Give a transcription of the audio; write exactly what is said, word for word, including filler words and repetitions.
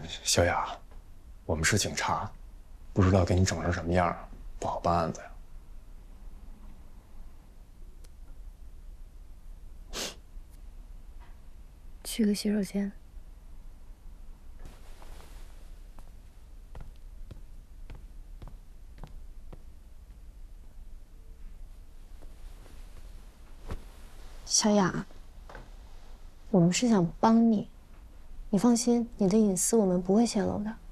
小雅，我们是警察，不知道给你整成什么样，不好办案子呀。 去个洗手间。小雅，我们是想帮你，你放心，你的隐私我们不会泄露的。